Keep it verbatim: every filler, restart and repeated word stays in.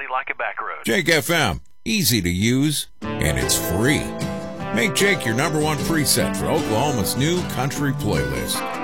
body like a back road. Jake F M, easy to use, and it's free. Make Jake your number one preset for Oklahoma's new country playlist.